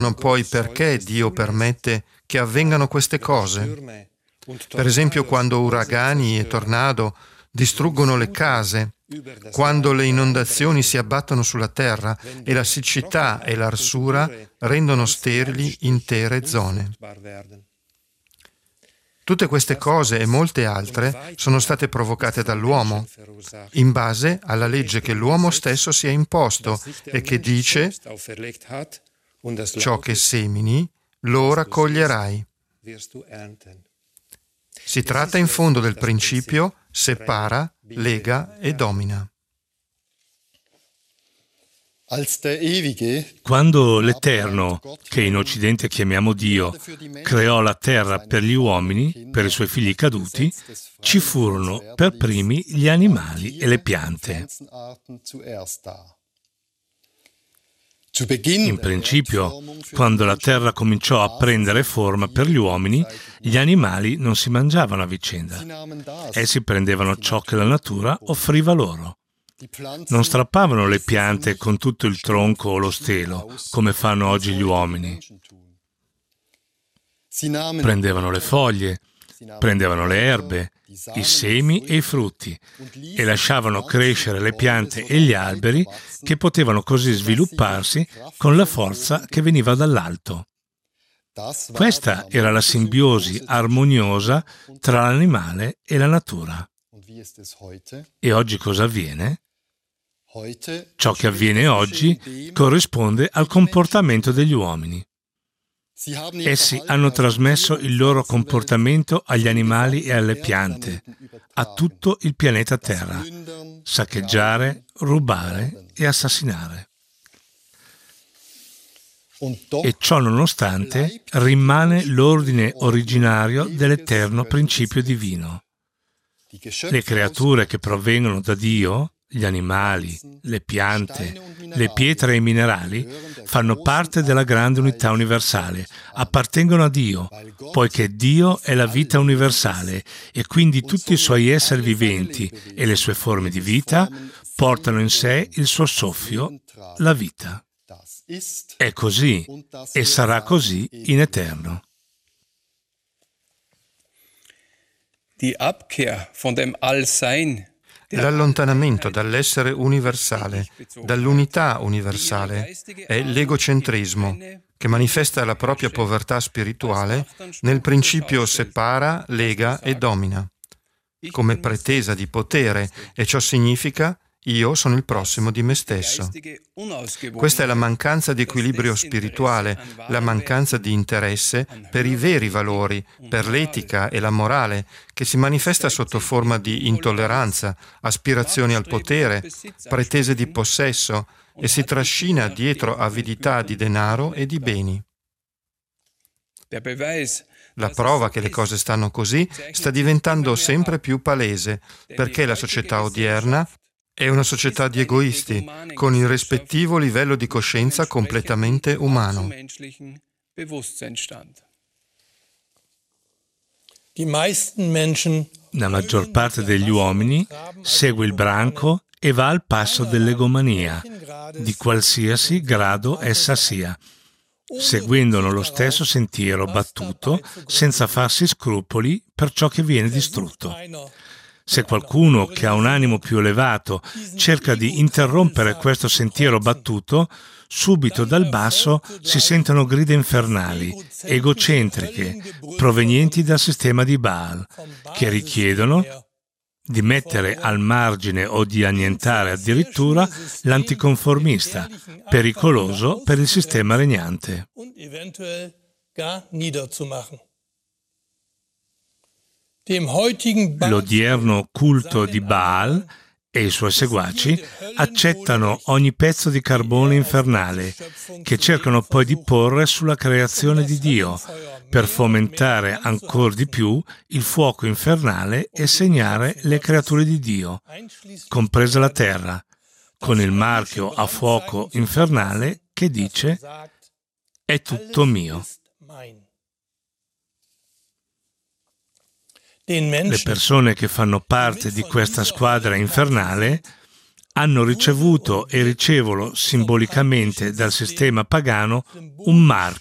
poi perché Dio permette che avvengano queste cose. Per esempio, quando uragani e tornado distruggono le case, quando le inondazioni si abbattono sulla terra e la siccità e l'arsura rendono sterili intere zone. Tutte queste cose e molte altre sono state provocate dall'uomo, in base alla legge che l'uomo stesso si è imposto e che dice: ciò che semini, lo raccoglierai. Si tratta in fondo del principio separa, lega e domina. Quando l'Eterno, che in Occidente chiamiamo Dio, creò la terra per gli uomini, per i suoi figli caduti, ci furono per primi gli animali e le piante. In principio, quando la terra cominciò a prendere forma per gli uomini, gli animali non si mangiavano a vicenda. Essi prendevano ciò che la natura offriva loro. Non strappavano le piante con tutto il tronco o lo stelo, come fanno oggi gli uomini. Prendevano le foglie, prendevano le erbe, i semi e i frutti e lasciavano crescere le piante e gli alberi che potevano così svilupparsi con la forza che veniva dall'alto. Questa era la simbiosi armoniosa tra l'animale e la natura. E oggi cosa avviene? Ciò che avviene oggi corrisponde al comportamento degli uomini. Essi hanno trasmesso il loro comportamento agli animali e alle piante, a tutto il pianeta Terra: saccheggiare, rubare e assassinare. E ciò nonostante rimane l'ordine originario dell'eterno principio divino. Le creature che provengono da Dio, gli animali, le piante, le pietre e i minerali, fanno parte della grande unità universale, appartengono a Dio, poiché Dio è la vita universale e quindi tutti i suoi esseri viventi e le sue forme di vita portano in sé il suo soffio, la vita. È così e sarà così in eterno. Die Abkehr von dem Allsein. L'allontanamento dall'essere universale, dall'unità universale, è l'egocentrismo, che manifesta la propria povertà spirituale nel principio separa, lega e domina, come pretesa di potere, e ciò significa: io sono il prossimo di me stesso. Questa è la mancanza di equilibrio spirituale, la mancanza di interesse per i veri valori, per l'etica e la morale, che si manifesta sotto forma di intolleranza, aspirazioni al potere, pretese di possesso e si trascina dietro avidità di denaro e di beni. La prova che le cose stanno così sta diventando sempre più palese, perché la società odierna è una società di egoisti, con il rispettivo livello di coscienza completamente umano. La maggior parte degli uomini segue il branco e va al passo dell'egomania, di qualsiasi grado essa sia, seguendolo lo stesso sentiero battuto senza farsi scrupoli per ciò che viene distrutto. Se qualcuno che ha un animo più elevato cerca di interrompere questo sentiero battuto, subito dal basso si sentono grida infernali, egocentriche, provenienti dal sistema di Baal, che richiedono di mettere al margine o di annientare addirittura l'anticonformista, pericoloso per il sistema regnante. L'odierno culto di Baal e i suoi seguaci accettano ogni pezzo di carbone infernale che cercano poi di porre sulla creazione di Dio per fomentare ancor di più il fuoco infernale e segnare le creature di Dio, compresa la terra, con il marchio a fuoco infernale che dice: «È tutto mio». Le persone che fanno parte di questa squadra infernale hanno ricevuto e ricevono simbolicamente dal sistema pagano un marchio